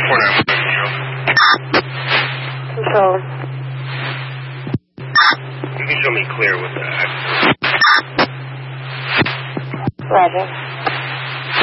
Control. You can show me clear with that. Roger.